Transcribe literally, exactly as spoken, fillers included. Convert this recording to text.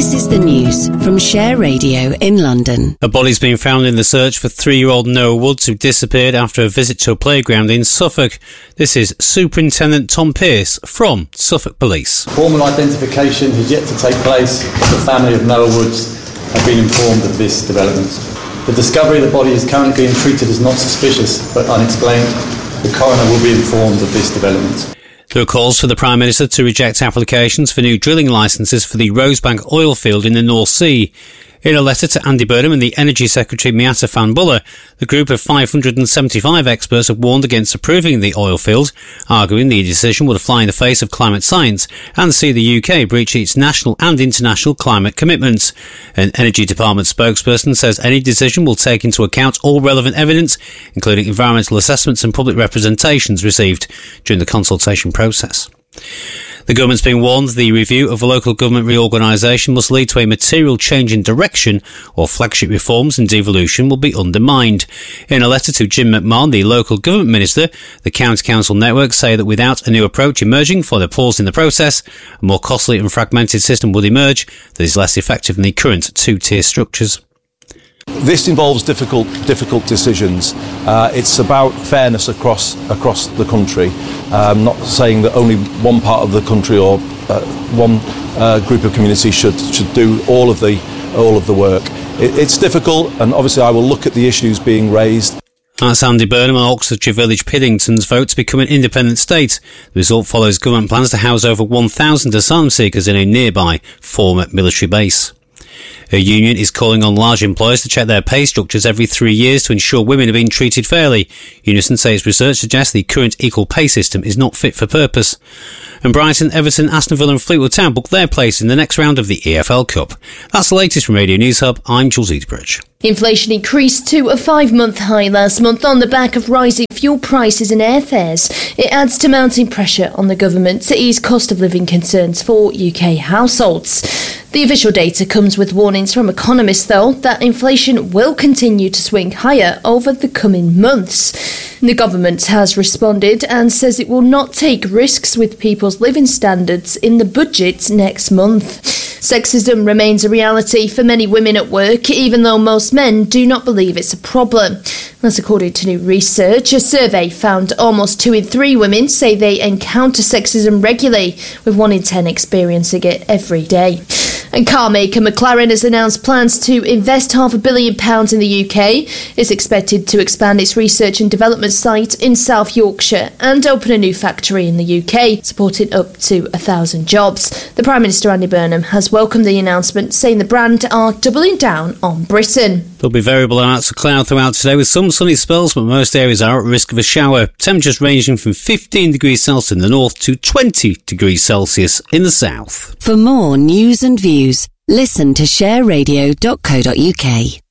This is the news from Share Radio in London. A body's been found in the search for three-year-old Noah Woods, who disappeared after a visit to a playground in Suffolk. This is Superintendent Tom Pearce from Suffolk Police. Formal identification has yet to take place. The family of Noah Woods have been informed of this development. The discovery of the body is currently being treated as not suspicious but unexplained. The coroner will be informed of this development. There are calls for the Prime Minister to reject applications for new drilling licences for the Rosebank oil field in the North Sea. In a letter to Andy Burnham and the Energy Secretary Miatta Fahnbulleh, the group of five hundred seventy-five experts have warned against approving the oil field, arguing the decision would fly in the face of climate science and see the U K breach its national and international climate commitments. An Energy Department spokesperson says any decision will take into account all relevant evidence, including environmental assessments and public representations received during the consultation process. The government's been warned the review of local government reorganisation must lead to a material change in direction, or flagship reforms and devolution will be undermined. In a letter to Jim McMahon, the local government minister, the county council networks say that without a new approach emerging for the pause in the process, a more costly and fragmented system would emerge that is less effective than the current two-tier structures. This involves difficult, difficult decisions. Uh, it's about fairness across across the country. I'm not saying that only one part of the country or uh, one uh, group of communities should should do all of the all of the work. It, it's difficult, and obviously I will look at the issues being raised. That's Andy Burnham on Oxfordshire Village Piddington's vote to become an independent state. The result follows government plans to house over one thousand asylum seekers in a nearby former military base. A union is calling on large employers to check their pay structures every three years to ensure women are being treated fairly. Unison say its research suggests the current equal pay system is not fit for purpose. And Brighton, Everton, Aston Villa and Fleetwood Town booked their place in the next round of the E F L Cup. That's the latest from Radio News Hub. I'm Jules Eadbridge. Inflation increased to a five-month high last month on the back of rising fuel prices and airfares. It adds to mounting pressure on the government to ease cost of living concerns for U K households. The official data comes with warnings from economists, though, that inflation will continue to swing higher over the coming months. The government has responded and says it will not take risks with people's living standards in the budget next month. Sexism remains a reality for many women at work, even though most men do not believe it's a problem. That's according to new research. A survey found almost two in three women say they encounter sexism regularly, with one in ten experiencing it every day. And car maker McLaren has announced plans to invest half a billion pounds in the U K. It's expected to expand its research and development site in South Yorkshire and open a new factory in the U K, supporting up to a thousand jobs. The Prime Minister Andy Burnham has welcomed the announcement, saying the brand are doubling down on Britain. There'll be variable amounts of cloud throughout today with some sunny spells, but most areas are at risk of a shower. Temperatures ranging from fifteen degrees Celsius in the north to twenty degrees Celsius in the south. For more news and views, listen to share radio dot co dot uk.